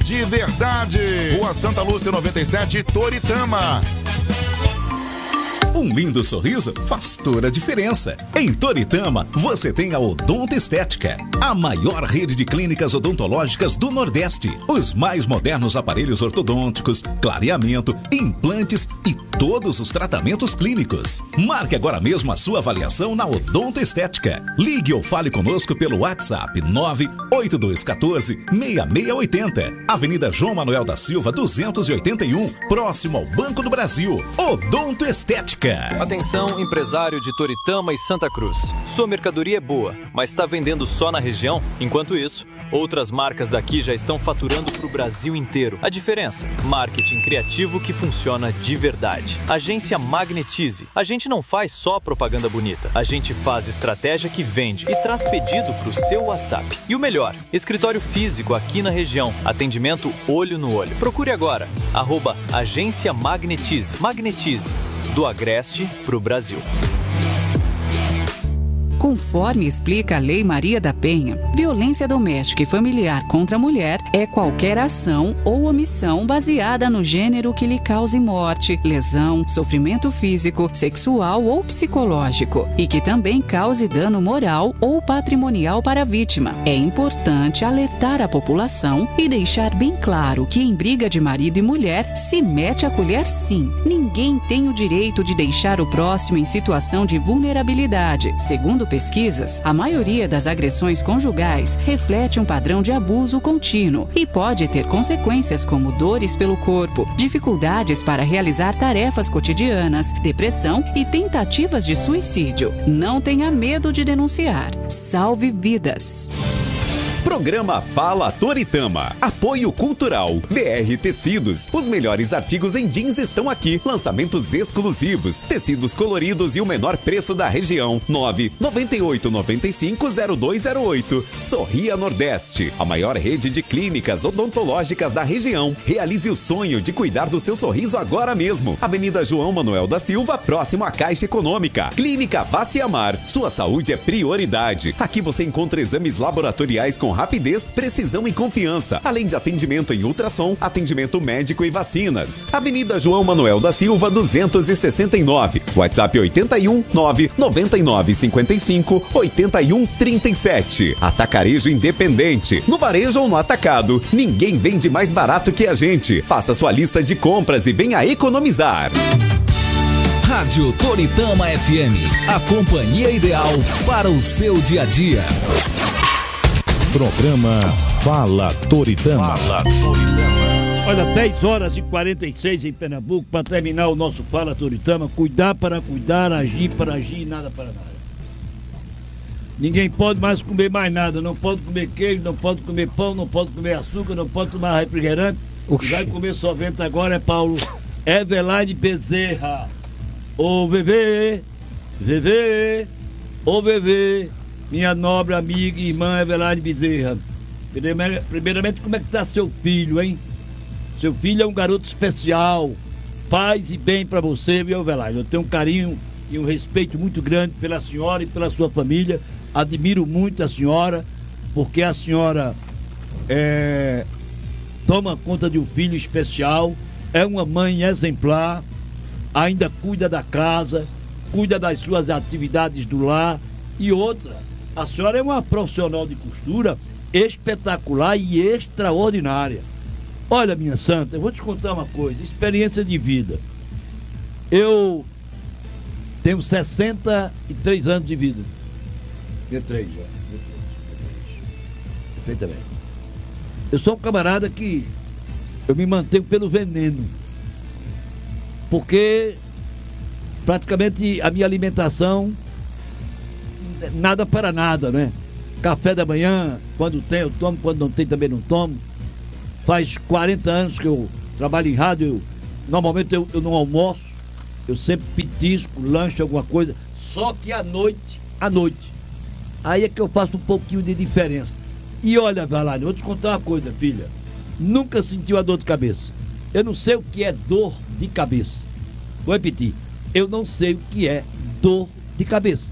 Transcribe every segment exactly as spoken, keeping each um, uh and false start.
de verdade. Rua Santa Lúcia noventa e sete, Toritama. Um lindo sorriso faz toda a diferença. Em Toritama, você tem a Odonto Estética, a maior rede de clínicas odontológicas do Nordeste. Os mais modernos aparelhos ortodônticos, clareamento, implantes e todos os tratamentos clínicos. Marque agora mesmo a sua avaliação na Odonto Estética. Ligue ou fale conosco pelo WhatsApp nove oito dois um quatro, seis seis oito zero. Avenida João Manuel da Silva, duzentos e oitenta e um, próximo ao Banco do Brasil. Odonto Estética. Atenção, empresário de Toritama e Santa Cruz. Sua mercadoria é boa, mas está vendendo só na região? Enquanto isso, outras marcas daqui já estão faturando para o Brasil inteiro. A diferença? Marketing criativo que funciona de verdade. Agência Magnetize. A gente não faz só propaganda bonita. A gente faz estratégia que vende e traz pedido para o seu WhatsApp. E o melhor, escritório físico aqui na região. Atendimento olho no olho. Procure agora. Arroba Agência Magnetize. Magnetize. Do Agreste para o Brasil. Conforme explica a Lei Maria da Penha, violência doméstica e familiar contra a mulher é qualquer ação ou omissão baseada no gênero que lhe cause morte, lesão, sofrimento físico, sexual ou psicológico e que também cause dano moral ou patrimonial para a vítima. É importante alertar a população e deixar bem claro que em briga de marido e mulher se mete a colher sim. Ninguém tem o direito de deixar o próximo em situação de vulnerabilidade. Segundo pesquisas, a maioria das agressões conjugais reflete um padrão de abuso contínuo e pode ter consequências como dores pelo corpo, dificuldades para realizar tarefas cotidianas, depressão e tentativas de suicídio. Não tenha medo de denunciar. Salve vidas! Programa Fala Toritama. Apoio Cultural. B R Tecidos. Os melhores artigos em jeans estão aqui. Lançamentos exclusivos. Tecidos coloridos e o menor preço da região. nove nove oito nove cinco zero dois zero oito. Sorria Nordeste. A maior rede de clínicas odontológicas da região. Realize o sonho de cuidar do seu sorriso agora mesmo. Avenida João Manuel da Silva, próximo à Caixa Econômica. Clínica Vaciamar. Sua saúde é prioridade. Aqui você encontra exames laboratoriais com rapidez, precisão e confiança, além de atendimento em ultrassom, atendimento médico e vacinas. Avenida João Manuel da Silva, duzentos e sessenta e nove. WhatsApp oito um nove nove nove cinco cinco oito um três sete. Atacarejo Independente. No varejo ou no atacado, ninguém vende mais barato que a gente. Faça sua lista de compras e venha economizar. Rádio Toritama F M, a companhia ideal para o seu dia a dia. Programa Fala Toritama. Fala Toritama. Olha, dez horas e quarenta e seis em Pernambuco, para terminar o nosso Fala Toritama. Cuidar para cuidar, agir para agir e nada para nada. Ninguém pode mais comer mais nada. Não pode comer queijo, não pode comer pão, não pode comer açúcar, não pode tomar refrigerante. O que vai comer sorvete agora é Paulo Eveline Bezerra. Ô bebê, bebê, ô bebê. Minha nobre amiga e irmã Eveline Bezerra. Primeiramente, como é que está seu filho, hein? Seu filho é um garoto especial. Paz e bem para você, viu, Eveline? Eu tenho um carinho e um respeito muito grande pela senhora e pela sua família. Admiro muito a senhora, porque a senhora é, toma conta de um filho especial, é uma mãe exemplar, ainda cuida da casa, cuida das suas atividades do lar e outra. A senhora é uma profissional de costura espetacular e extraordinária. Olha, minha santa, eu vou te contar uma coisa, experiência de vida. Eu tenho sessenta e três anos de vida. sessenta e três já. Perfeitamente. Eu sou um camarada que eu me mantenho pelo veneno. Porque praticamente a minha alimentação nada para nada, né? Café da manhã, quando tem eu tomo, quando não tem também não tomo. Faz quarenta anos que eu trabalho em rádio, eu, normalmente eu, eu não almoço, eu sempre petisco, lanche, alguma coisa, só que à noite, à noite, aí é que eu faço um pouquinho de diferença. E olha, Valade, vou te contar uma coisa, filha, nunca sentiu a dor de cabeça. Eu não sei o que é dor de cabeça. Vou repetir, eu não sei o que é dor de cabeça.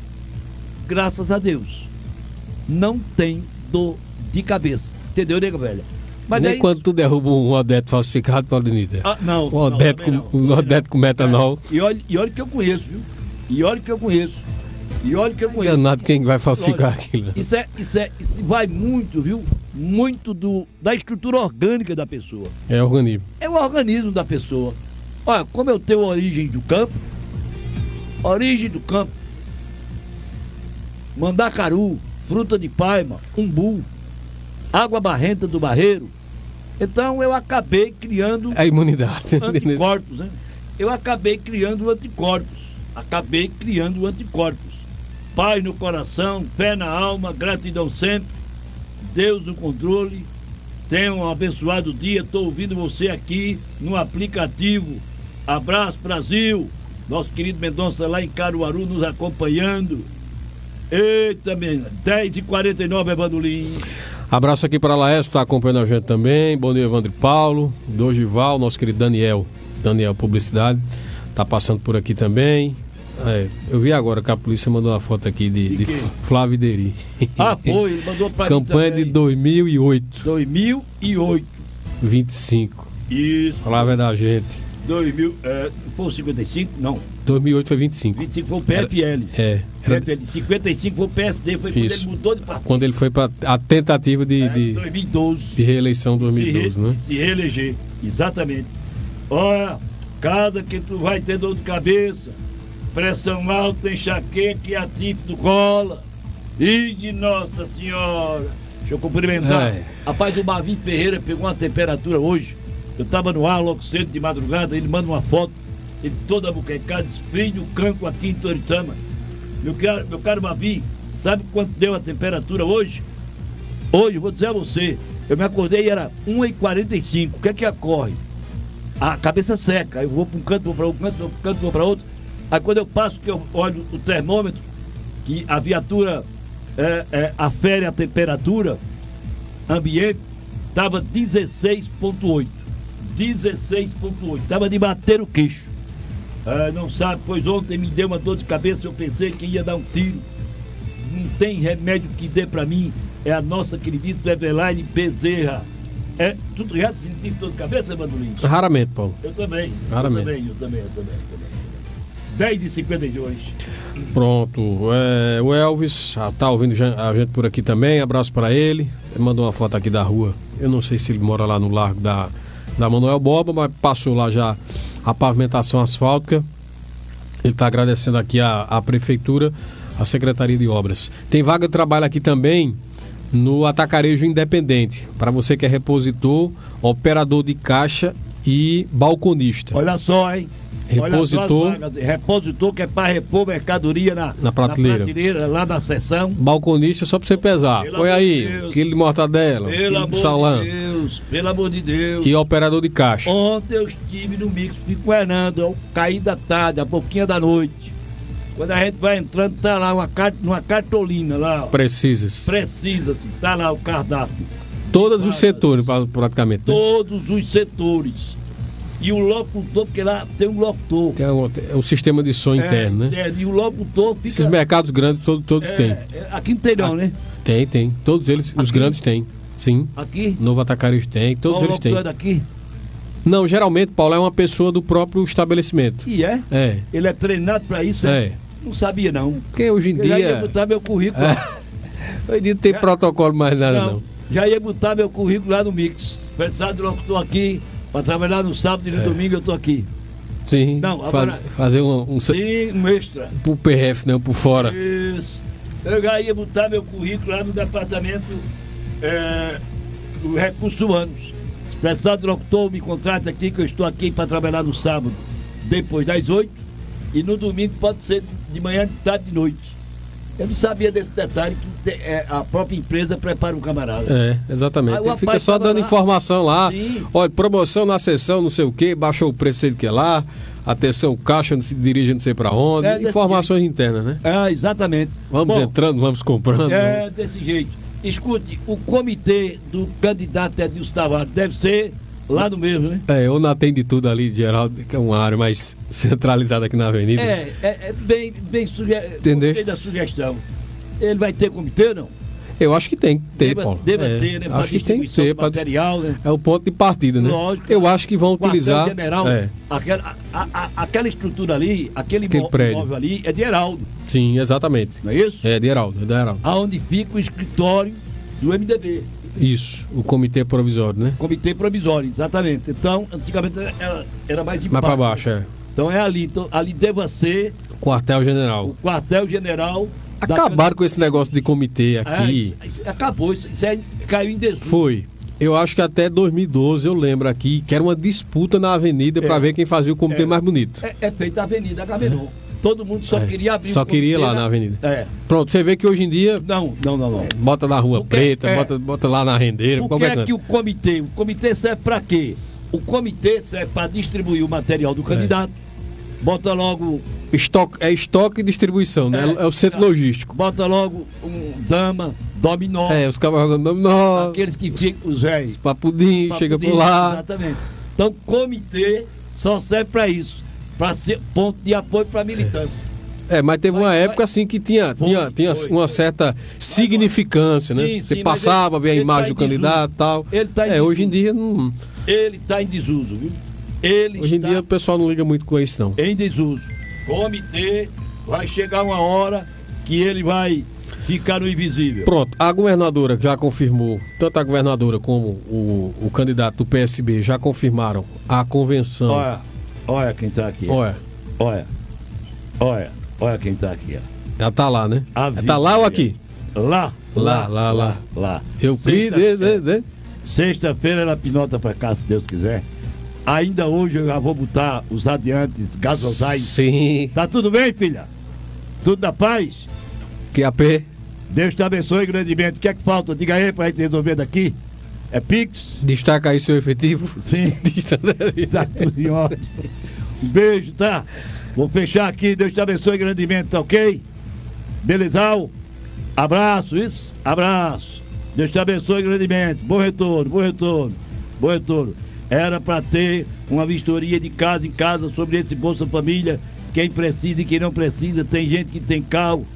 Graças a Deus, não tem dor de cabeça. Entendeu, nega velha? Mas nem aí... quando tu derruba um Odete falsificado, Paulinita. Ah, não. O Odete, não, com, não, Odete com metanol. É, e, olha, e olha que eu conheço, viu? E olha que eu conheço. E olha que eu conheço. Danado quem vai falsificar olha, aquilo. Isso, é, isso, é, isso vai muito, viu? Muito do, da estrutura orgânica da pessoa. É o organismo. É o organismo da pessoa. Olha, como eu tenho origem do campo, origem do campo, mandacaru, fruta de paima, umbu, água barrenta do barreiro. Então eu acabei criando a imunidade, anticorpos, né? Eu acabei criando anticorpos. Acabei criando anticorpos. Paz no coração, fé na alma, gratidão sempre. Deus no controle. Tenha um abençoado dia. Estou ouvindo você aqui no aplicativo. Abraço, Brasil. Nosso querido Mendonça lá em Caruaru nos acompanhando. Eita, menina. dez e quarenta e nove é Bandolim. Abraço aqui para a Laércio, está acompanhando a gente também. Bom dia, Evandro Paulo. Dorival, nosso querido Daniel. Daniel Publicidade. Está passando por aqui também. É, eu vi agora que a polícia mandou uma foto aqui de, de, de Flávio Deri. Ah, foi, ele mandou para mim campanha de dois mil e oito. dois mil e oito. vinte e cinco. Isso. Flávio é da gente. dois mil, é, foi o cinquenta e cinco? Não. dois mil e oito foi vinte e cinco. vinte e cinco foi o P F L. Era, é. Era... P F L. cinquenta e cinco foi o P S D, foi quando Isso. ele mudou de partido. Quando ele foi para a tentativa de, é, de, dois mil e doze. de reeleição dois mil e doze, se re, né? Se reeleger, exatamente. Olha, casa que tu vai ter dor de cabeça, pressão alta, enxaqueca e a típico cola. E de Nossa Senhora. Deixa eu cumprimentar. É. Rapaz, o Marvin Ferreira pegou uma temperatura hoje. Eu tava no ar logo cedo de madrugada, ele manda uma foto, ele toda buquecada, esfrio o canco aqui em Toritama. Meu caro, meu caro Marvin, sabe quanto deu a temperatura hoje? Hoje, vou dizer a você, eu me acordei e era uma e quarenta e cinco. O que é que ocorre? A cabeça seca, eu vou para um canto, vou para outro canto, vou para um canto, vou para outro. Aí quando eu passo, que eu olho o termômetro, que a viatura é, é, afere a temperatura ambiente, estava dezesseis ponto oito. dezesseis ponto oito. Estava de bater o queixo. É, não sabe, pois ontem me deu uma dor de cabeça, eu pensei que ia dar um tiro. Não tem remédio que dê para mim. É a nossa queridíssima Eveline Bezerra. É, tu já sentiste dor de cabeça, Bandolim? Raramente, Paulo. Eu também. Raramente. Eu também, eu também, eu também. Eu também. dez e cinquenta e dois. Pronto. É, o Elvis está ouvindo a gente por aqui também. Abraço para ele. Ele mandou uma foto aqui da rua. Eu não sei se ele mora lá no largo da, da Manuel Borba, mas passou lá já a pavimentação asfáltica. Ele está agradecendo aqui a, a Prefeitura, a Secretaria de Obras. Tem vaga de trabalho aqui também no Atacarejo Independente. Para você que é repositor, operador de caixa e balconista. Olha só, hein? Repositor. Vagas, repositor que é para repor mercadoria na, na, prateleira. na prateleira, lá na seção. Balconista só para você pesar. Pelo Põe aí, de quilo de mortadela, pelo quilo amor de salão. De Deus, pelo amor de Deus. E operador de caixa. Ontem eu estive no mix, fui com o Hernando, eu caí da tarde, a pouquinho da noite. Quando a gente vai entrando, tá lá uma, cart, uma cartolina lá. Precisas. Precisa-se, tá lá o cardápio. Todos Vagas, os setores, praticamente. Né? Todos os setores. E o locutor, porque lá tem um locutor. É um, é um sistema de som é, interno, né? É, e o locutor fica... Esses mercados grandes, todos, todos é, têm. É, aqui não tem não, ah, né? Tem, tem. Todos eles, aqui? Os grandes têm. Sim. Aqui? Novo Atacarejo tem, todos Qual eles têm. É daqui? Não, geralmente, Paulo, é uma pessoa do próprio estabelecimento. E é? É. Ele é treinado para isso? É. é. Não sabia, não. Porque hoje em eu dia... já ia botar meu currículo é. lá. Hoje em dia não tem já... protocolo mais nada, não, não. Já ia botar meu currículo lá no Mix. Pensado de locutor aqui, para trabalhar no sábado e no é. domingo eu tô aqui. Sim, não, agora, faz, fazer um, um... Sim, um extra. Por P F, não, por fora. Isso. Eu já ia botar meu currículo lá no departamento é, do Recursos Humanos. Pensado de locutor, me contrata aqui que eu estou aqui para trabalhar no sábado, depois das oito. E no domingo pode ser de manhã, de tarde, de noite. Eu não sabia desse detalhe que é, a própria empresa prepara um camarada. É, exatamente. Ele fica só dando lá. Informação lá. Sim. Olha, promoção na sessão, não sei o quê, baixou o preço, sei o que lá. Atenção, caixa, não se dirige não sei para onde. É informações jeito. internas, né? É, exatamente. Vamos Bom, entrando, vamos comprando. É, né? desse jeito. Escute, o comitê do candidato Edilson Tavares deve ser lá no mesmo, né? É, ou na tem de tudo ali, Geraldo, que é uma área mais centralizada aqui na avenida. É, é, é bem, bem suge... Gostei da sugestão. Ele vai ter comitê, não? Eu acho que tem que ter, deva, Paulo. Deva é, ter, né? Acho que tem que ter. Pra material, né? É o ponto de partida, né? Lógico. Eu acho que vão utilizar... General, é. aquela, a, a, aquela estrutura ali, aquele, Aquele imó- prédio. imóvel ali é de Heraldo, Sim, exatamente. não é isso? É de Heraldo, é de Heraldo. Aonde fica o escritório do M D B, Isso, o comitê provisório, né? Comitê Provisório, exatamente. Então, antigamente era, era mais de Mais pra baixo, é. Então é ali, então, ali deva ser Quartel-general. o quartel-general. da Acabaram com esse negócio de comitê É, aqui. isso- isso acabou, isso, isso aí caiu em desuso. Foi. Eu acho que até dois mil e doze, eu lembro aqui, que era uma disputa na avenida pra É. ver quem fazia o comitê É. mais bonito. É, é feita a Avenida Agamenon. Todo mundo só É. queria abrir Só o queria ir comitê lá na avenida. É. Pronto, você vê que hoje em dia Não, não, não, não. bota na Rua Porque- Preta, é. bota, bota lá na rendeira, Por que qualquer é canto. que o comitê? O comitê serve para quê? O comitê serve para distribuir o material do candidato. Bota logo. Estoque, é estoque e distribuição, né? É, é o centro logístico. Bota logo um dama, dominó. É, os caras jogando dominó, Aqueles que ficam, os velhos. papudim, chega por lá. Exatamente. Então, comitê só serve para isso. Para ser ponto de apoio para a militância. É, mas teve uma Mas- época assim que tinha, Foi, tinha, tinha foi, uma foi. certa significância, né? Sim, Você sim, passava, mas via a ele- imagem ele do tá em candidato e tal. Ele tá em É, hoje em desuso. dia não. Ele está em desuso, viu? Ele Hoje em está dia o pessoal não liga muito com isso, não. em desuso. Comitê, vai chegar uma hora que ele vai ficar no invisível. Pronto, a governadora já confirmou, tanto a governadora como o, o candidato do P S B já confirmaram a convenção. Olha, olha quem está aqui. Olha, Olha, olha, olha quem está aqui. Ó. ela tá lá, né? A Ela tá lá ou aqui? Lá, Lá, lá, lá. lá. Euclides, Sexta- né? Sexta-feira ela pinota pra cá, se Deus quiser. Ainda hoje eu já vou botar os adiantes gasosais. Sim. Tá tudo bem, filha? Tudo da paz? Que a P. Deus te abençoe grandemente. O que é que falta? Diga aí pra gente resolver daqui. É Pix? Destaca aí seu efetivo. Sim. Tá tudo em ordem. Um beijo, tá? Vou fechar aqui. Deus te abençoe grandemente, tá ok? Belezal? Abraço, isso? Abraço. Deus te abençoe grandemente. Bom retorno, bom retorno, bom retorno. Era para ter uma vistoria de casa em casa sobre esse Bolsa Família. Quem precisa e quem não precisa. Tem gente que tem carro.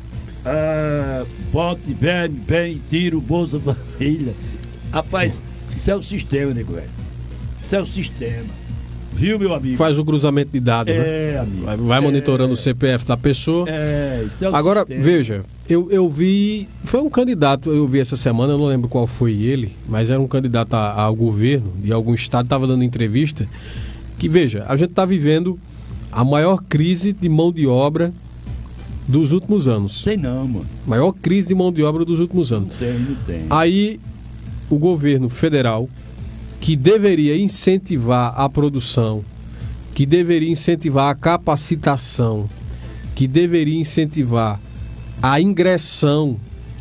Ah, bote, verme, vem, tira o Bolsa Família. Rapaz, isso é o sistema, nego velho. Isso é o sistema. Viu, meu amigo? Faz o cruzamento de dados, né? É, amigo. Vai, vai monitorando É. o C P F da pessoa. É, isso é o Agora, sistema. veja, eu, eu vi. Foi um candidato, eu vi essa semana, eu não lembro qual foi ele, mas era um candidato a- ao governo de algum estado, estava dando entrevista. Que, veja, a gente está vivendo a maior crise de mão de obra dos últimos anos. Tem não, mano. Maior crise de mão de obra dos últimos anos. Não tem, não tem. Aí, o governo federal, que deveria incentivar a produção, que deveria incentivar a capacitação, que deveria incentivar a ingressão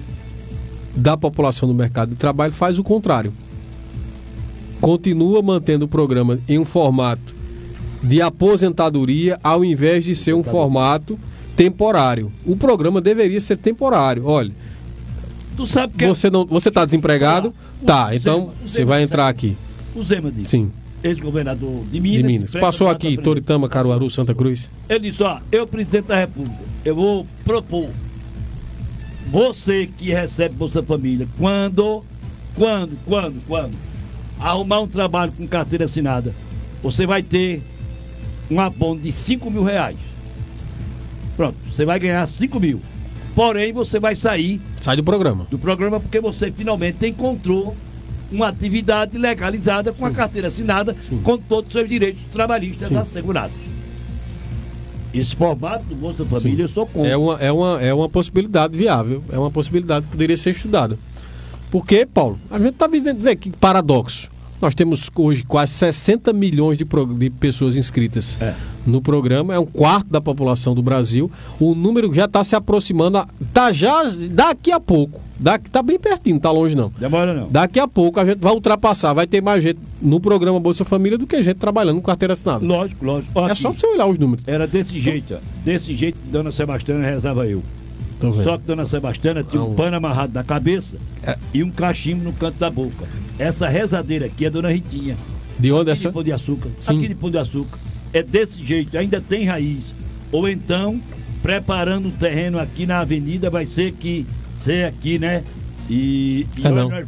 da população no mercado de trabalho, faz o contrário. Continua mantendo o programa em um formato de aposentadoria, ao invés de ser um formato temporário. O programa deveria ser temporário. Olha, Tu sabe que você não, você está desempregado? O Tá, Zema- então o você Zema vai sabe. entrar aqui. o Zema disse, Sim, ex-governador de Minas, de Minas. Passou aqui, pré-candidato a Toritama, Caruaru, Santa Cruz. Ele disse, ó, eu, presidente da República, eu vou propor você que recebe Bolsa Família, quando, quando, quando, quando arrumar um trabalho com carteira assinada, você vai ter um abono de cinco mil reais. Pronto, você vai ganhar cinco mil. Porém, você vai sair Sai do programa. do programa porque você finalmente encontrou uma atividade legalizada com a carteira assinada, Sim. com todos os seus direitos trabalhistas Sim. assegurados. Esse formato do Bolsa Família eu sou contra. É uma, é, uma, é uma possibilidade viável, é uma possibilidade que poderia ser estudada. Porque, Paulo, a gente está vivendo, vê que paradoxo. Nós temos hoje quase sessenta milhões de, pro- de pessoas inscritas É. no programa, é um quarto da população do Brasil. O número já está se aproximando, a- tá já daqui a pouco, daqui, tá bem pertinho, não tá longe não. Demora não. Daqui a pouco a gente vai ultrapassar, vai ter mais gente no programa Bolsa Família do que gente trabalhando com carteira assinada. Lógico, lógico. Ó, É aqui, só você olhar os números. Era desse jeito, ó. Desse jeito que Dona Sebastiana rezava eu. Tô vendo. Só que Dona Sebastiana tinha um Não. pano amarrado na cabeça É. e um cachimbo no canto da boca. Essa rezadeira aqui é Dona Ritinha. De onde é Aqui essa? de Pão de Açúcar. Sim. Aqui de Pão de Açúcar. É desse jeito, ainda tem raiz. Ou então, preparando o terreno aqui na avenida, vai ser que ser aqui, né? E, e é não.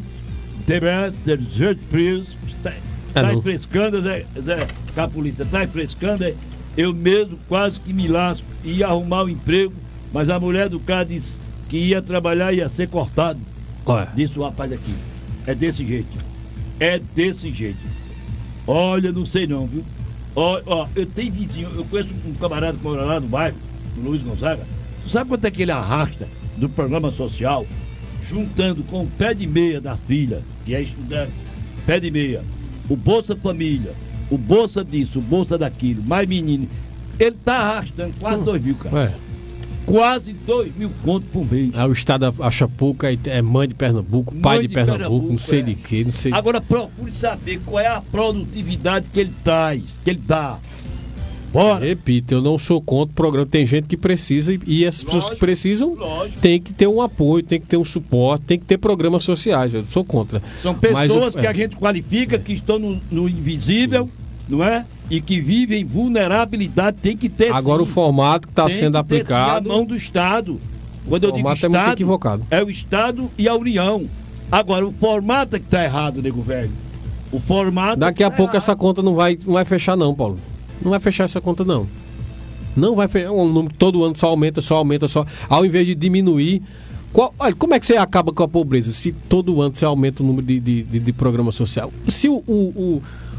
Tá, tá frescando, Zé, Zé Capulista, tá frescando, eu mesmo quase que me lasco, ia arrumar um emprego, mas a mulher do cara disse que ia trabalhar e ia ser cortado. Olha. Disse o rapaz aqui. É desse jeito. É desse jeito. Olha, não sei não, viu? Ó, ó, eu tenho vizinho, eu conheço um camarada que mora lá no bairro, o Luiz Gonzaga. Você sabe quanto é que ele arrasta do programa social, juntando com o pé de meia da filha, que é estudante, pé de meia, o Bolsa Família, o Bolsa disso, o Bolsa daquilo, mais menino. Ele tá arrastando quase dois mil, cara. Ué. Quase dois mil contos por mês. Ah, o estado acha pouco, é mãe de Pernambuco, mãe pai de, de Pernambuco, Pernambuco, não sei é. de quê, não sei. Agora procure saber qual é a produtividade que ele traz, que ele dá. Bora. Repito, eu não sou contra o programa. Tem gente que precisa e, e as pessoas que precisam lógico. Tem que ter um apoio, tem que ter um suporte, tem que ter programas sociais. Eu sou contra. São pessoas Mas, que é. a gente qualifica, que estão no, no invisível, não é? E que vivem vulnerabilidade, tem que ter. Agora sim. o formato que está sendo Tem que ter, aplicado. sim, a mão do Estado. Quando eu digo formato é muito Estado, equivocado. é o Estado e a União. Agora, o formato é que está errado, nego velho. O formato. Daqui é a que tá pouco errado. essa conta não vai, não vai fechar, não, Paulo. Não vai fechar essa conta, não. Não vai fechar. Um número todo ano só aumenta, só aumenta, só. Ao invés de diminuir. Qual, olha, como é que você acaba com a pobreza se todo ano você aumenta o número de, de, de, de programa social? Se o, o, o,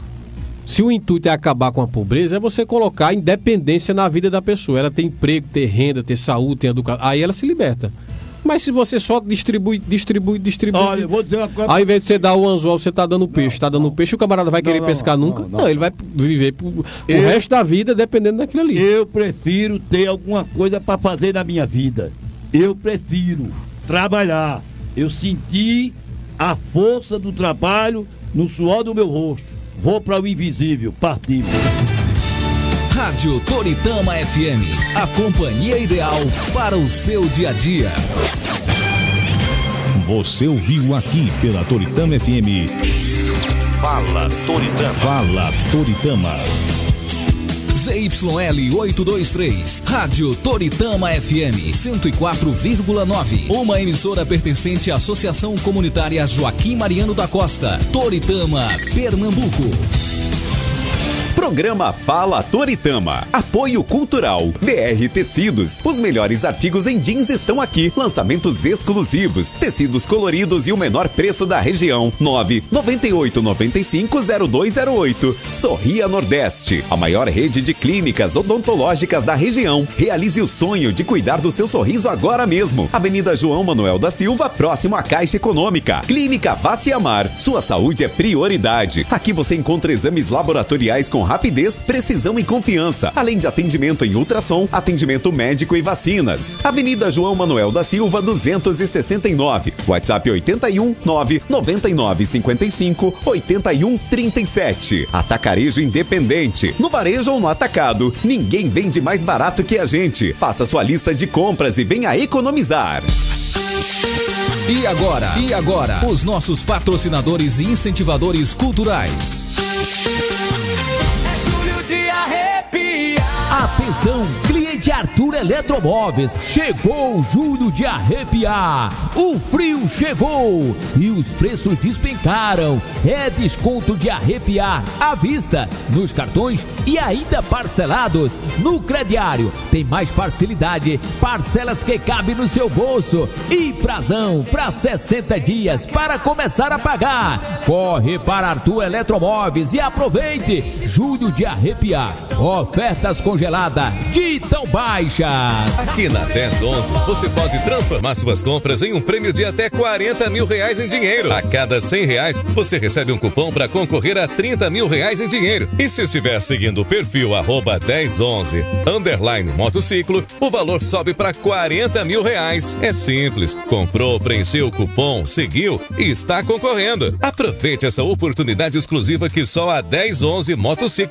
se o intuito é acabar com a pobreza, é você colocar independência na vida da pessoa. Ela tem emprego, ter renda, ter saúde, ter educação. Aí ela se liberta. Mas se você só distribui, distribui, distribui. Olha, eu vou dizer uma coisa. Ao invés de você dar o anzol, você está dando peixe. Está dando peixe, o camarada vai Não, querer não, pescar não, nunca. não, Não, não, ele não. vai viver pro, Eu- o resto da vida dependendo daquilo ali. Eu prefiro ter alguma coisa para fazer na minha vida. Eu prefiro trabalhar. Eu senti a força do trabalho no suor do meu rosto. Vou para o invisível, partiu. Rádio Toritama F M, a companhia ideal para o seu dia a dia. Você ouviu aqui pela Toritama F M. Fala Toritama. Fala Toritama. Z Y L oitocentos e vinte e três, Rádio Toritama F M cento e quatro vírgula nove. Uma emissora pertencente à Associação Comunitária Joaquim Mariano da Costa, Toritama, Pernambuco. Programa Fala Toritama. Apoio Cultural. B R Tecidos. Os melhores artigos em jeans estão aqui. Lançamentos exclusivos. Tecidos coloridos e o menor preço da região. nove nove oito nove cinco zero dois zero oito. Sorria Nordeste. A maior rede de clínicas odontológicas da região. Realize o sonho de cuidar do seu sorriso agora mesmo. Avenida João Manuel da Silva, próximo à Caixa Econômica. Clínica Vaciamar. Sua saúde é prioridade. Aqui você encontra exames laboratoriais com rapidez, precisão e confiança, além de atendimento em ultrassom, atendimento médico e vacinas. Avenida João Manuel da Silva, duzentos e sessenta e nove. WhatsApp oito um nove nove nove cinco cinco oito um três sete. Atacarejo Independente. No varejo ou no atacado, ninguém vende mais barato que a gente. Faça sua lista de compras e venha economizar. E agora? E agora? Os nossos patrocinadores e incentivadores culturais. De arrepiar. Atenção, cliente Arthur Eletromóveis, chegou o julho de arrepiar. O frio chegou e os preços despencaram. É desconto de arrepiar à vista, nos cartões e ainda parcelados no crediário. Tem mais facilidade, parcelas que cabem no seu bolso e prazão para sessenta dias para começar a pagar. Corre para Arthur Eletromóveis e aproveite julho de arrepiar. Ofertas congeladas de tão baixas. Aqui na dez onze, você pode transformar suas compras em um prêmio de até quarenta mil reais em dinheiro. A cada cem reais, você recebe um cupom para concorrer a trinta mil reais em dinheiro. E se estiver seguindo o perfil arroba dez onze, underline motociclo, o valor sobe para quarenta mil reais. É simples. Comprou, preencheu o cupom, seguiu e está concorrendo. Aproveite essa oportunidade exclusiva que só a dez onze Motociclo faz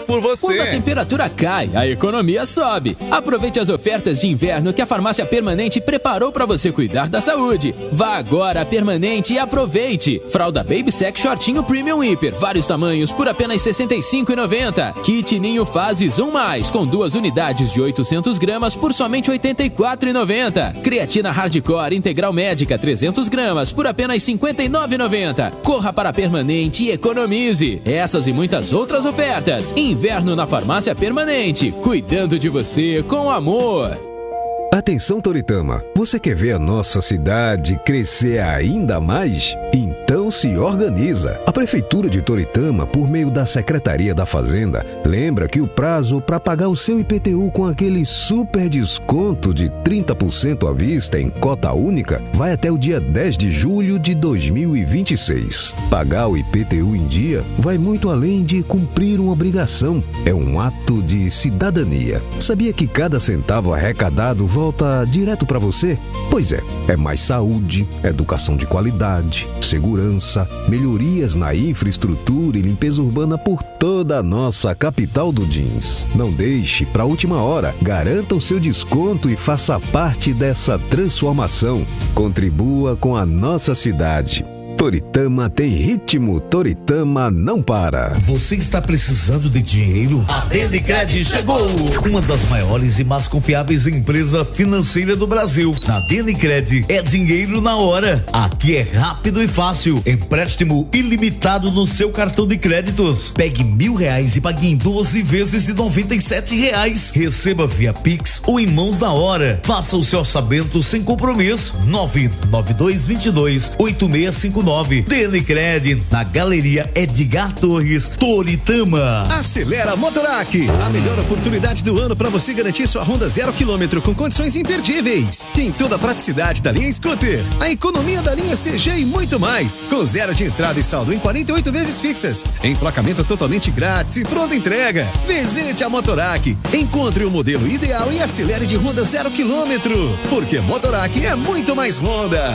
por você. Quando a temperatura cai, a economia sobe. Aproveite as ofertas de inverno que a Farmácia Permanente preparou para você cuidar da saúde. Vá agora à Permanente e aproveite. Fralda Baby Sec Shortinho Premium Hiper, vários tamanhos por apenas sessenta e cinco reais e noventa centavos. Kit Ninho Fases um mais, com duas unidades de oitocentos gramas por somente oitenta e quatro reais e noventa centavos. Creatina Hardcore Integral Médica trezentos gramas por apenas cinquenta e nove reais e noventa centavos. Corra para a Permanente e economize. Essas e muitas outras ofertas. Inverno na Farmácia Permanente, cuidando de você com amor. Atenção, Toritama, você quer ver a nossa cidade crescer ainda mais? Então se organiza. A Prefeitura de Toritama, por meio da Secretaria da Fazenda, lembra que o prazo para pagar o seu I P T U com aquele super desconto de trinta por cento à vista em cota única vai até o dia dez de julho de dois mil e vinte e seis. Pagar o I P T U em dia vai muito além de cumprir uma obrigação. É um ato de cidadania. Sabia que cada centavo arrecadado volta direto para você? Pois é, é mais saúde, educação de qualidade, segurança, melhorias na infraestrutura e limpeza urbana por toda a nossa capital do jeans. Não deixe para a última hora. Garanta o seu desconto e faça parte dessa transformação. Contribua com a nossa cidade. Toritama tem ritmo, Toritama não para. Você está precisando de dinheiro? A Denicred chegou! Uma das maiores e mais confiáveis empresas financeiras do Brasil. Na Denicred é dinheiro na hora. Aqui é rápido e fácil. Empréstimo ilimitado no seu cartão de créditos. Pegue mil reais e pague em doze vezes de noventa e sete reais. Receba via Pix ou em mãos na hora. Faça o seu orçamento sem compromisso. nove nove dois dois dois oito seis cinco nove. Denicred, na Galeria Edgar Torres, Toritama. Acelera Motorac, a melhor oportunidade do ano para você garantir sua Honda zero quilômetro com condições imperdíveis. Tem toda a praticidade da linha Scooter, a economia da linha C G e muito mais, com zero de entrada e saldo em quarenta e oito vezes fixas, emplacamento totalmente grátis e pronta entrega. Visite a Motorac, encontre o modelo ideal e acelere de Honda zero quilômetro, porque Motorac é muito mais Honda.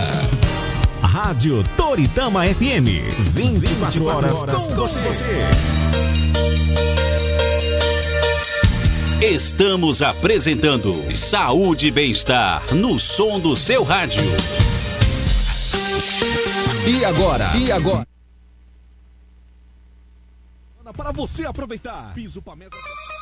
Rádio Toritama F M, vinte e quatro horas com você. Estamos apresentando Saúde e Bem-Estar no som do seu rádio. E agora? E agora? Para você aproveitar. Piso pra mesa.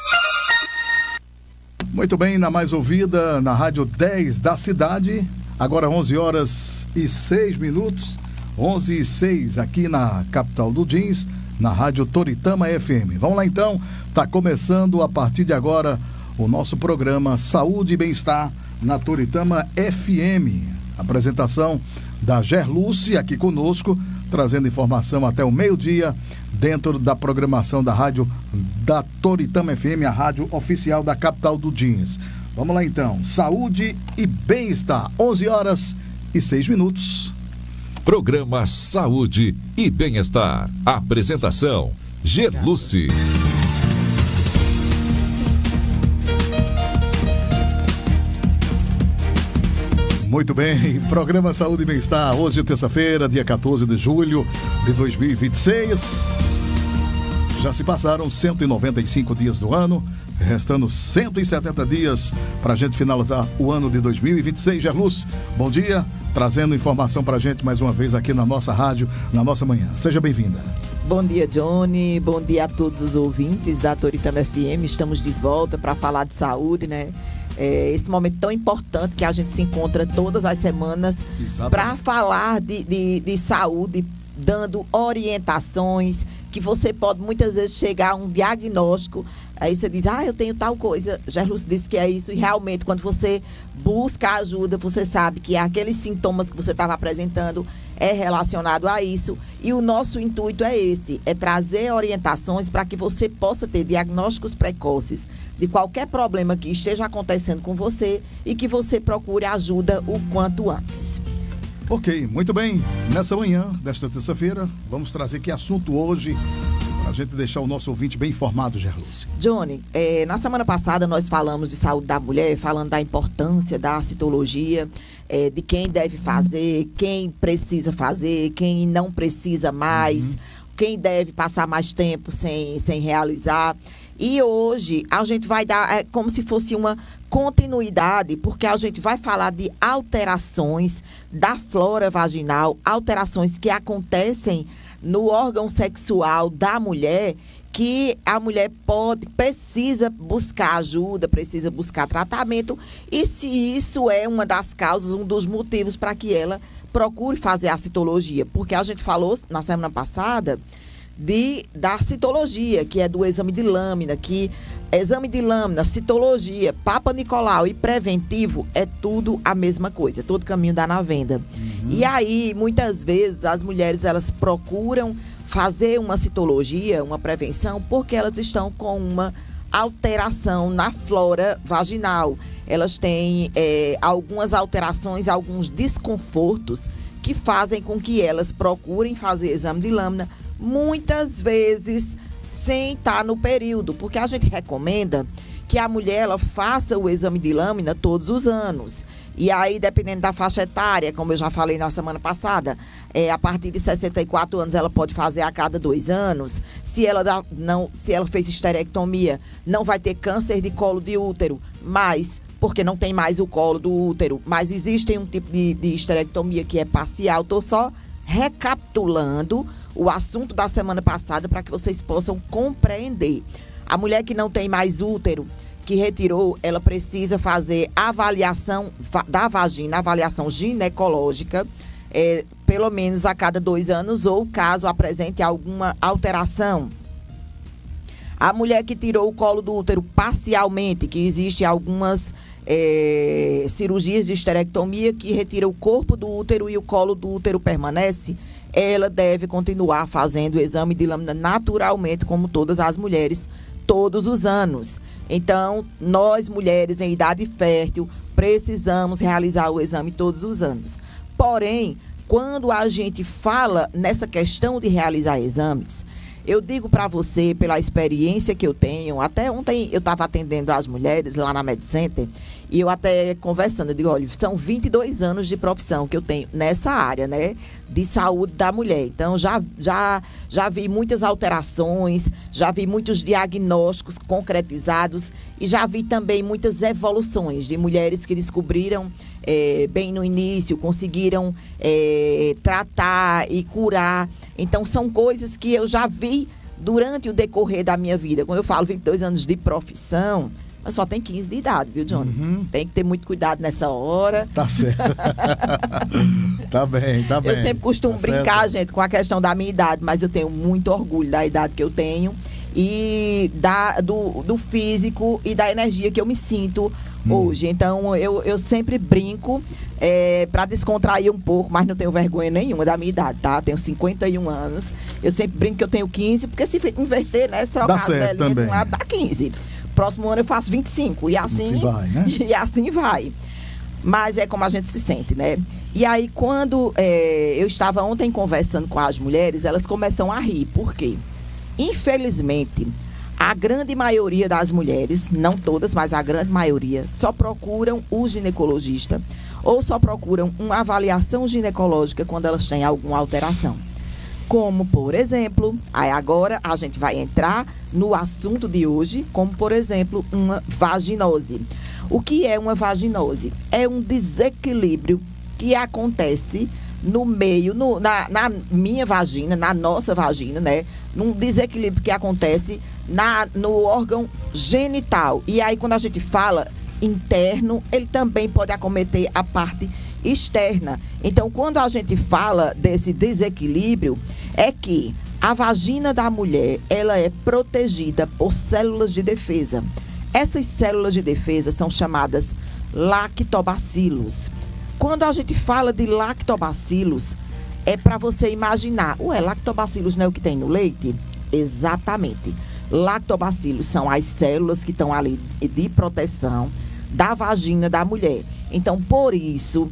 Muito bem, na mais ouvida, na Rádio dez da cidade. Agora onze horas e seis minutos, onze e seis aqui na capital do jeans, na Rádio Toritama F M. Vamos lá então, está começando a partir de agora o nosso programa Saúde e Bem-Estar na Toritama F M. Apresentação da Gerluce aqui conosco, trazendo informação até o meio-dia dentro da programação da Rádio da Toritama F M, a rádio oficial da capital do jeans. Vamos lá então, saúde e bem-estar, onze horas e seis minutos. Programa Saúde e Bem-Estar. Apresentação, Gerluce. Muito bem, programa Saúde e Bem-Estar, hoje terça-feira, dia quatorze de julho de dois mil e vinte e seis. Já se passaram cento e noventa e cinco dias do ano, restando cento e setenta dias para a gente finalizar o ano de dois mil e vinte e seis. Gerluz, bom dia, trazendo informação para a gente mais uma vez aqui na nossa rádio, na nossa manhã. Seja bem-vinda. Bom dia, Johnny, bom dia a todos os ouvintes da Toritama F M. Estamos de volta para falar de saúde, né? É esse momento tão importante que a gente se encontra todas as semanas para falar de, de, de saúde, dando orientações, que você pode muitas vezes chegar a um diagnóstico, aí você diz, ah, eu tenho tal coisa, Gerluz disse que é isso, e realmente quando você busca ajuda, você sabe que aqueles sintomas que você estava apresentando é relacionado a isso, e o nosso intuito é esse, é trazer orientações para que você possa ter diagnósticos precoces de qualquer problema que esteja acontecendo com você e que você procure ajuda o quanto antes. Ok, muito bem. Nessa manhã desta terça-feira, vamos trazer que assunto hoje para a gente deixar o nosso ouvinte bem informado, Gerluz. Johnny, é, na semana passada nós falamos de saúde da mulher, falando da importância da citologia, é, de quem deve fazer, quem precisa fazer, quem não precisa mais, uhum. quem deve passar mais tempo sem, sem realizar. E hoje a gente vai dar é, como se fosse uma continuidade, porque a gente vai falar de alterações da flora vaginal, alterações que acontecem no órgão sexual da mulher, que a mulher pode, precisa buscar ajuda, precisa buscar tratamento, e se isso é uma das causas, um dos motivos para que ela procure fazer a citologia, porque a gente falou na semana passada de, da citologia, que é do exame de lâmina, que exame de lâmina, citologia, Papa Nicolau e preventivo é tudo a mesma coisa, todo caminho dá na venda. Uhum. E aí, muitas vezes, as mulheres, elas procuram fazer uma citologia, uma prevenção, porque elas estão com uma alteração na flora vaginal. Elas têm é, algumas alterações, alguns desconfortos que fazem com que elas procurem fazer exame de lâmina, muitas vezes sem estar no período, porque a gente recomenda que a mulher ela faça o exame de lâmina todos os anos. E aí, dependendo da faixa etária, como eu já falei na semana passada, é, a partir de sessenta e quatro anos ela pode fazer a cada dois anos. Se ela, não, se ela fez esterectomia, não vai ter câncer de colo de útero, mas porque não tem mais o colo do útero. Mas existe um tipo de, de esterectomia que é parcial. Estou só recapitulando o assunto da semana passada para que vocês possam compreender. A mulher que não tem mais útero, que retirou, ela precisa fazer avaliação da vagina, avaliação ginecológica, é, pelo menos a cada dois anos, ou caso apresente alguma alteração. A mulher que tirou o colo do útero parcialmente, que existe algumas é, cirurgias de esterectomia que retira o corpo do útero e o colo do útero permanece, ela deve continuar fazendo o exame de lâmina naturalmente, como todas as mulheres, todos os anos. Então, nós mulheres em idade fértil precisamos realizar o exame todos os anos. Porém, quando a gente fala nessa questão de realizar exames, eu digo para você, pela experiência que eu tenho, até ontem eu estava atendendo as mulheres lá na MedCenter, e eu até conversando, eu digo, olha, são vinte e dois anos de profissão que eu tenho nessa área, né, de saúde da mulher. Então, já, já, já vi muitas alterações, já vi muitos diagnósticos concretizados e já vi também muitas evoluções de mulheres que descobriram é, bem no início, conseguiram é, tratar e curar. Então, são coisas que eu já vi durante o decorrer da minha vida. Quando eu falo vinte e dois anos de profissão, mas só tem quinze de idade, viu, Johnny? Uhum. Tem que ter muito cuidado nessa hora. Tá certo. Tá bem, tá bem. Eu sempre costumo tá brincar, certo. gente, com a questão da minha idade, mas eu tenho muito orgulho da idade que eu tenho e da, do, do físico e da energia que eu me sinto hum. hoje. Então, eu, eu sempre brinco é, para descontrair um pouco, mas não tenho vergonha nenhuma da minha idade, tá? Tenho cinquenta e um anos. Eu sempre brinco que eu tenho quinze, porque se inverter, né? Se trocar a velhinha de um lado, dá quinze. Próximo ano eu faço vinte e cinco e assim, assim vai, né? E assim vai. Mas é como a gente se sente, né? E aí, quando é, eu estava ontem conversando com as mulheres, elas começam a rir. Por quê? Infelizmente, a grande maioria das mulheres, não todas, mas a grande maioria, só procuram o ginecologista ou só procuram uma avaliação ginecológica quando elas têm alguma alteração. Como, por exemplo, aí agora a gente vai entrar no assunto de hoje, como, por exemplo, uma vaginose. O que é uma vaginose? É um desequilíbrio que acontece no meio, no, na, na minha vagina, na nossa vagina, né? Num desequilíbrio que acontece na, no órgão genital. E aí, quando a gente fala interno, ele também pode acometer a parte externa. Então, quando a gente fala desse desequilíbrio, é que a vagina da mulher, ela é protegida por células de defesa. Essas células de defesa são chamadas lactobacilos. Quando a gente fala de lactobacilos, é para você imaginar, ué, lactobacilos não é o que tem no leite? Exatamente. Lactobacilos são as células que estão ali de proteção da vagina da mulher. Então, por isso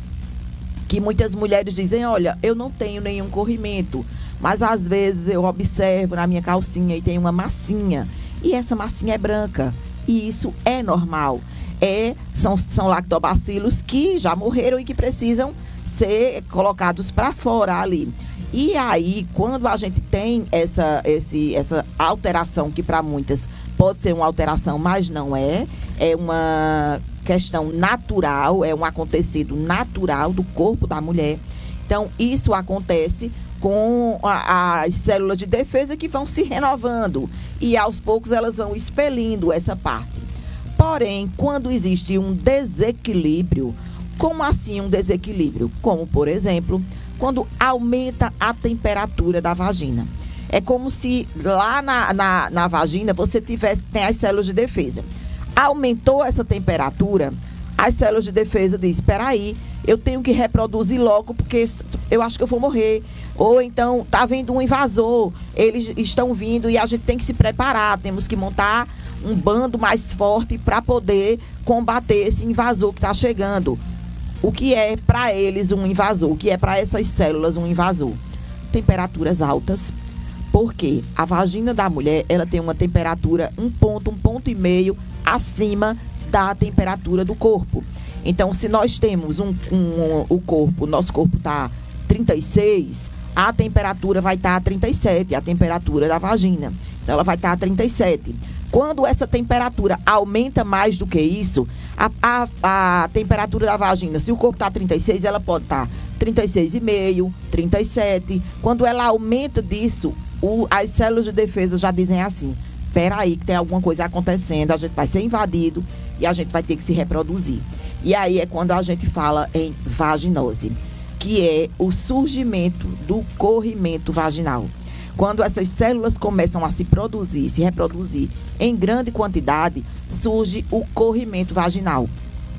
que muitas mulheres dizem, olha, eu não tenho nenhum corrimento, mas às vezes eu observo na minha calcinha e tem uma massinha, e essa massinha é branca, e isso é normal. É, são, são lactobacilos que já morreram e que precisam ser colocados para fora ali. E aí, quando a gente tem essa, esse, essa alteração que para muitas pode ser uma alteração, mas não é. É uma questão natural, é um acontecido natural do corpo da mulher. Então, isso acontece com a, as células de defesa que vão se renovando e aos poucos elas vão expelindo essa parte. Porém, quando existe um desequilíbrio, como assim um desequilíbrio? Como, por exemplo, quando aumenta a temperatura da vagina. É como se lá na, na, na vagina você tivesse, tem as células de defesa. Aumentou essa temperatura, as células de defesa dizem, espera aí, eu tenho que reproduzir logo porque eu acho que eu vou morrer. Ou então está vindo um invasor, eles estão vindo e a gente tem que se preparar, temos que montar um bando mais forte para poder combater esse invasor que está chegando. O que é para eles um invasor? O que é para essas células um invasor? Temperaturas altas. Porque a vagina da mulher, ela tem uma temperatura um ponto, um ponto e meio acima da temperatura do corpo. Então, se nós temos um, um, o corpo, o nosso corpo está trinta e seis, a temperatura vai estar tá a trinta e sete, a temperatura da vagina. Então, ela vai estar tá a trinta e sete. Quando essa temperatura aumenta mais do que isso, a, a, a temperatura da vagina, se o corpo está a trinta e seis, ela pode estar tá trinta e seis vírgula cinco, trinta e sete. Quando ela aumenta disso, o, as células de defesa já dizem assim, espera aí que tem alguma coisa acontecendo, a gente vai ser invadido e a gente vai ter que se reproduzir. E aí é quando a gente fala em vaginose, que é o surgimento do corrimento vaginal. Quando essas células começam a se produzir, se reproduzir em grande quantidade, surge o corrimento vaginal.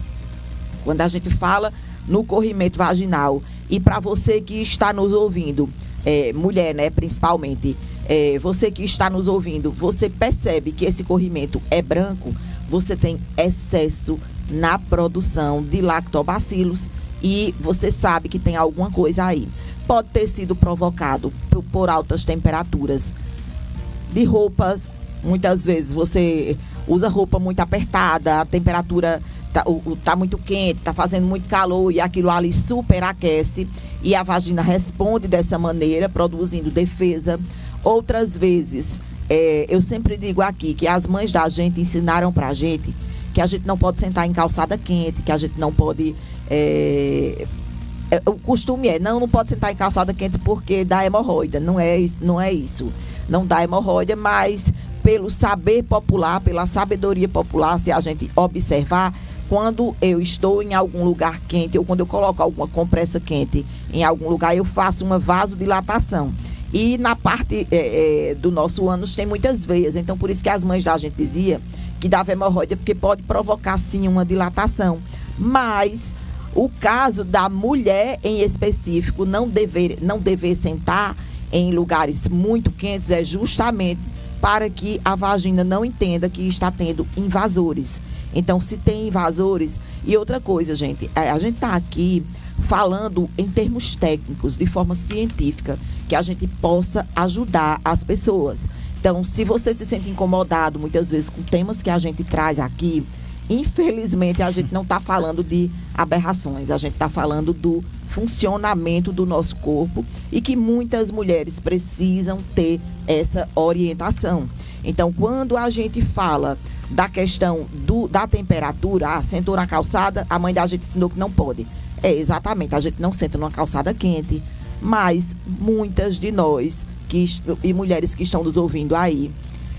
Quando a gente fala no corrimento vaginal, e para você que está nos ouvindo, é, mulher, né, principalmente, é, você que está nos ouvindo, você percebe que esse corrimento é branco, você tem excesso na produção de lactobacilos e você sabe que tem alguma coisa aí. Pode ter sido provocado por, por altas temperaturas de roupas. Muitas vezes você usa roupa muito apertada, a temperatura está tá muito quente, está fazendo muito calor e aquilo ali superaquece e a vagina responde dessa maneira, produzindo defesa. Outras vezes, é, eu sempre digo aqui que as mães da gente ensinaram pra gente que a gente não pode sentar em calçada quente, que a gente não pode... É, é, o costume é, não, não pode sentar em calçada quente porque dá hemorroida. Não é, não é isso. Não dá hemorroida, mas pelo saber popular, pela sabedoria popular, se a gente observar, quando eu estou em algum lugar quente ou quando eu coloco alguma compressa quente em algum lugar, eu faço uma vasodilatação. E na parte é, é, do nosso ânus tem muitas veias. Então, por isso que as mães da gente diziam que dava hemorroida, porque pode provocar, sim, uma dilatação. Mas o caso da mulher, em específico, não dever, não dever sentar em lugares muito quentes é justamente para que a vagina não entenda que está tendo invasores. Então, se tem invasores... E outra coisa, gente, a gente está aqui falando em termos técnicos, de forma científica, que a gente possa ajudar as pessoas. Então, se você se sente incomodado, muitas vezes, com temas que a gente traz aqui, infelizmente, a gente não está falando de aberrações, a gente está falando do funcionamento do nosso corpo e que muitas mulheres precisam ter essa orientação. Então, quando a gente fala da questão do, da temperatura, ah, sentou na calçada, a mãe da gente ensinou que não pode. É, exatamente, a gente não senta numa calçada quente, mas muitas de nós que, e mulheres que estão nos ouvindo aí,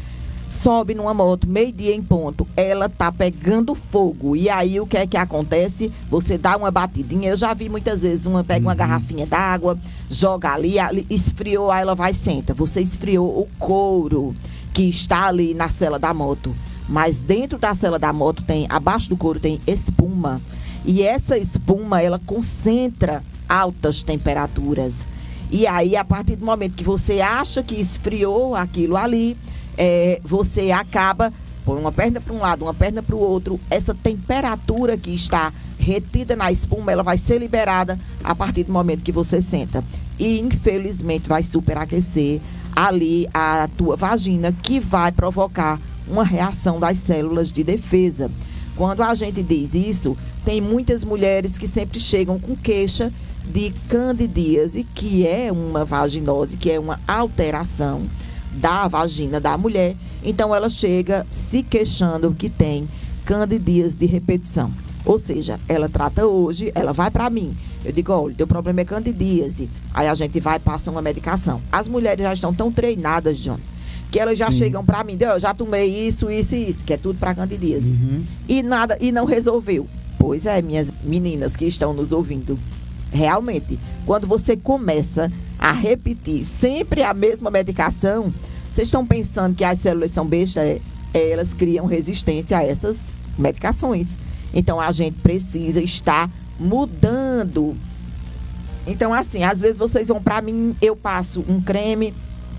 sobe numa moto, meio-dia em ponto, ela tá pegando fogo. E aí o que é que acontece? Você dá uma batidinha. Eu já vi muitas vezes, uma pega uma garrafinha d'água, joga ali, ali, esfriou, aí ela vai e senta. Você esfriou o couro que está ali na sela da moto. Mas dentro da sela da moto tem, abaixo do couro tem espuma. E essa espuma, ela concentra altas temperaturas. E aí, a partir do momento que você acha que esfriou aquilo ali, É, você acaba, põe uma perna para um lado, uma perna para o outro, essa temperatura que está retida na espuma, ela vai ser liberada a partir do momento que você senta. E, infelizmente, vai superaquecer ali a tua vagina, que vai provocar uma reação das células de defesa. Quando a gente diz isso, tem muitas mulheres que sempre chegam com queixa de candidíase, que é uma vaginose, que é uma alteração da vagina da mulher Então ela chega se queixando que tem candidíase de repetição. Ou seja, ela trata hoje, ela vai para mim. Eu digo, olha, teu problema é candidíase. Aí a gente vai e passa uma medicação. As mulheres já estão tão treinadas, John, que elas já Sim. chegam para mim, eu já tomei isso, isso e isso, que é tudo para candidíase. Uhum. E nada, e não resolveu. Pois é, minhas meninas que estão nos ouvindo, realmente, quando você começa a repetir sempre a mesma medicação, vocês estão pensando que as células são bestas, é, elas criam resistência a essas medicações. Então a gente precisa estar mudando. Então assim, às vezes vocês vão para mim, eu passo um creme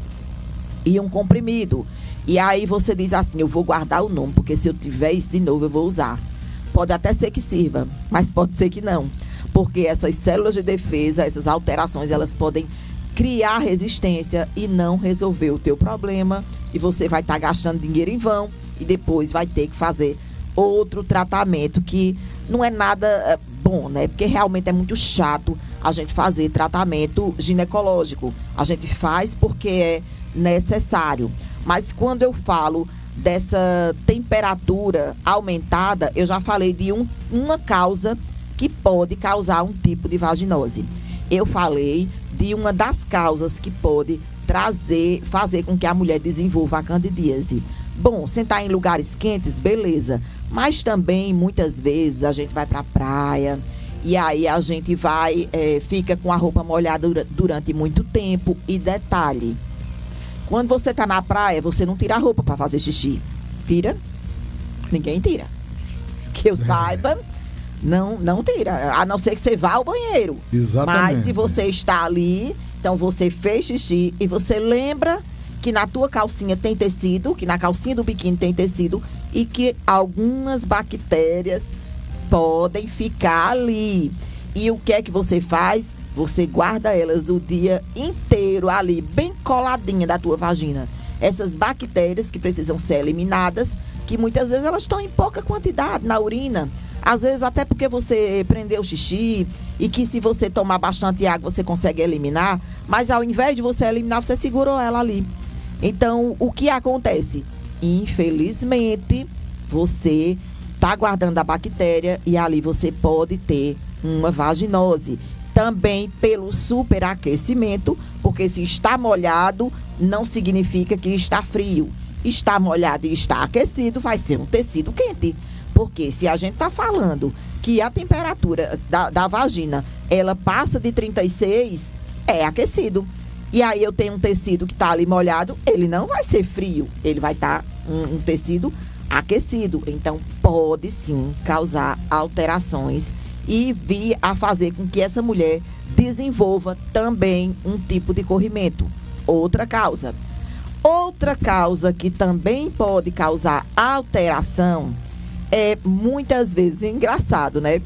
e um comprimido. E aí você diz assim, eu vou guardar o nome, porque se eu tiver isso de novo eu vou usar. Pode até ser que sirva, mas pode ser que não. Porque essas células de defesa, essas alterações, elas podem criar resistência e não resolver o teu problema. E você vai estar tá gastando dinheiro em vão e depois vai ter que fazer outro tratamento que não é nada é, bom, né? Porque realmente é muito chato a gente fazer tratamento ginecológico. A gente faz porque é necessário. Mas quando eu falo dessa temperatura aumentada, eu já falei de um, uma causa que pode causar um tipo de vaginose. Eu falei de uma das causas que pode trazer, fazer com que a mulher desenvolva a candidíase. Bom, sentar em lugares quentes, beleza. Mas também, muitas vezes, a gente vai para a praia e aí a gente vai, é, fica com a roupa molhada durante muito tempo. E detalhe, quando você está na praia, você não tira a roupa para fazer xixi. Tira? Ninguém tira. Que eu saiba, não, não tira. A não ser que você vá ao banheiro. Exatamente. Mas se você está ali, então você fez xixi e você lembra que na tua calcinha tem tecido, que na calcinha do biquíni tem tecido e que algumas bactérias podem ficar ali. E o que é que você faz? Você guarda elas o dia inteiro ali, bem coladinha da tua vagina. Essas bactérias que precisam ser eliminadas, que muitas vezes elas estão em pouca quantidade na urina. Às vezes até porque você prendeu o xixi e que se você tomar bastante água você consegue eliminar, mas ao invés de você eliminar, você segurou ela ali. Então, o que acontece? Infelizmente, você está guardando a bactéria e ali você pode ter uma vaginose. Também pelo superaquecimento, porque se está molhado, não significa que está frio. Está molhado e está aquecido, vai ser um tecido quente. Porque se a gente está falando que a temperatura da, da vagina, ela passa de trinta e seis, é aquecido. E aí eu tenho um tecido que está ali molhado, ele não vai ser frio, ele vai estar tá um, um tecido aquecido. Então pode sim causar alterações e vir a fazer com que essa mulher desenvolva também um tipo de corrimento. Outra causa. Outra causa que também pode causar alteração é muitas vezes engraçado, né?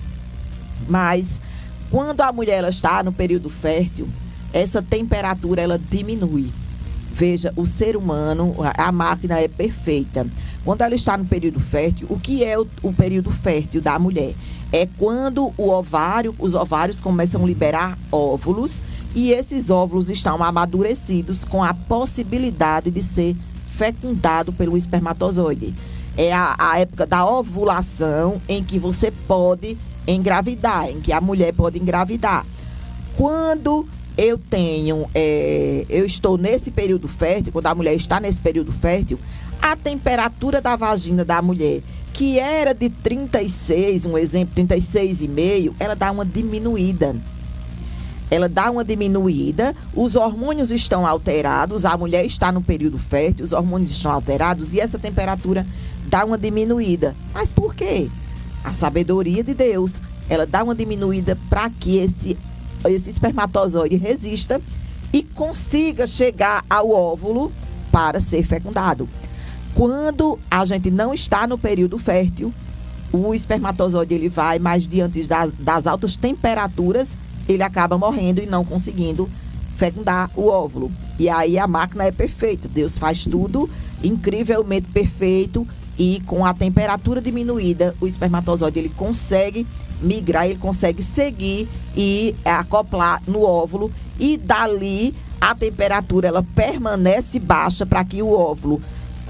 Mas quando a mulher ela está no período fértil, essa temperatura ela diminui. Veja, o ser humano, a máquina é perfeita. Quando ela está no período fértil, o que é o, o período fértil da mulher? É quando o ovário, os ovários começam a liberar óvulos e esses óvulos estão amadurecidos com a possibilidade de ser fecundado pelo espermatozoide. É a, a época da ovulação em que você pode engravidar, em que a mulher pode engravidar. Quando eu tenho, é, eu estou nesse período fértil, quando a mulher está nesse período fértil, a temperatura da vagina da mulher, que era de trinta e seis, um exemplo, trinta e seis vírgula cinco, ela dá uma diminuída. Ela dá uma diminuída, os hormônios estão alterados, a mulher está no período fértil, os hormônios estão alterados e essa temperatura dá uma diminuída. Mas por quê? A sabedoria de Deus, ela dá uma diminuída para que esse, esse espermatozoide resista e consiga chegar ao óvulo para ser fecundado. Quando a gente não está no período fértil, o espermatozoide ele vai, mas diante das, das altas temperaturas, ele acaba morrendo e não conseguindo fecundar o óvulo. E aí a máquina é perfeita. Deus faz tudo incrivelmente perfeito e com a temperatura diminuída, o espermatozoide ele consegue migrar, ele consegue seguir e acoplar no óvulo e dali a temperatura ela permanece baixa para que o óvulo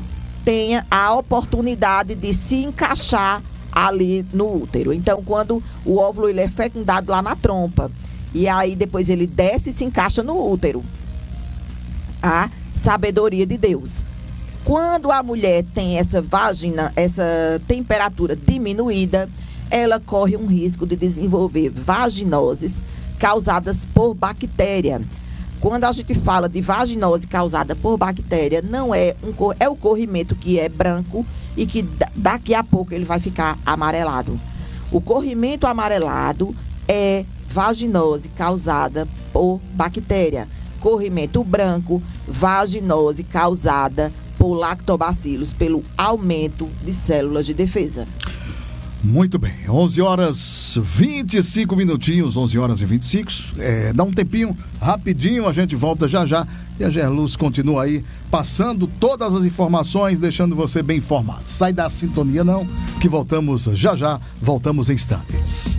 tenha a oportunidade de se encaixar ali no útero. Então, quando o óvulo ele é fecundado lá na trompa, e aí depois ele desce e se encaixa no útero. A sabedoria de Deus. Quando a mulher tem essa vagina, essa temperatura diminuída, ela corre um risco de desenvolver vaginoses causadas por bactéria. Quando a gente fala de vaginose causada por bactéria, não é um é o corrimento que é branco e que daqui a pouco ele vai ficar amarelado. O corrimento amarelado é vaginose causada por bactéria. Corrimento branco, vaginose causada por lactobacilos, pelo aumento de células de defesa. Muito bem, onze horas vinte e cinco minutinhos, onze horas e vinte e cinco. É, dá um tempinho, rapidinho, a gente volta já já. E a Gerluz continua aí passando todas as informações, deixando você bem informado. Sai da sintonia não, que voltamos já já, voltamos em instantes.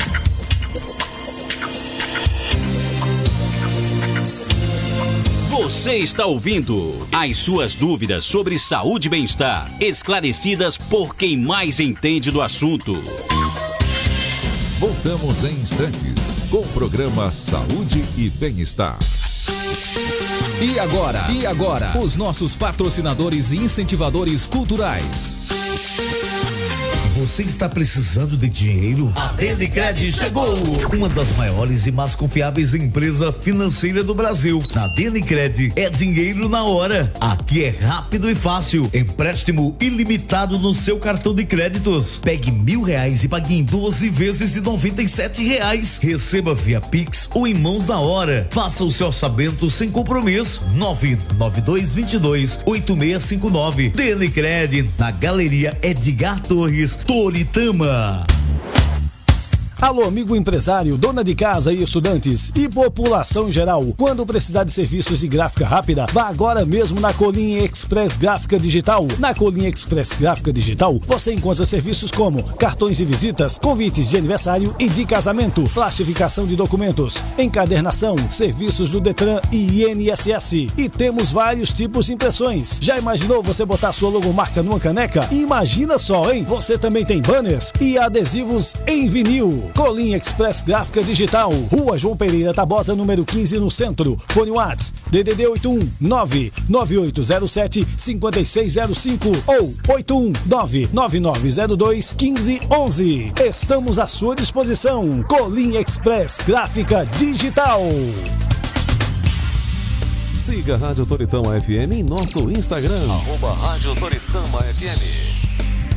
Você está ouvindo as suas dúvidas sobre saúde e bem-estar, esclarecidas por quem mais entende do assunto. Voltamos em instantes com o programa Saúde e Bem-Estar. E agora, e agora, os nossos patrocinadores e incentivadores culturais. Você está precisando de dinheiro? A Denecred chegou! Uma das maiores e mais confiáveis empresas financeiras do Brasil. Na Denecred é dinheiro na hora. Aqui é rápido e fácil. Empréstimo ilimitado no seu cartão de créditos. Pegue mil reais e pague em doze vezes de noventa e sete reais. Receba via Pix ou em mãos na hora. Faça o seu orçamento sem compromisso. nove nove dois dois dois oito seis cinco nove. Denecred, na Galeria Edgar Torres, Toritama. Alô, amigo empresário, dona de casa e estudantes e população em geral. Quando precisar de serviços de gráfica rápida, vá agora mesmo na Colinha Express Gráfica Digital. Na Colinha Express Gráfica Digital, você encontra serviços como cartões de visitas, convites de aniversário e de casamento, plastificação de documentos, encadernação, serviços do Detran e I N S S. E temos vários tipos de impressões. Já imaginou você botar sua logomarca numa caneca? Imagina só, hein? Você também tem banners e adesivos em vinil. Colinha Express Gráfica Digital, Rua João Pereira Tabosa, número quinze, no centro. Fone WhatsApp, D D D oito um nove nove oito zero sete cinco seis zero cinco ou oito um nove nove nove zero dois um cinco um um. Estamos à sua disposição. Colinha Express Gráfica Digital. Siga a Rádio Toritama F M em nosso Instagram. Arroba Rádio Toritama F M.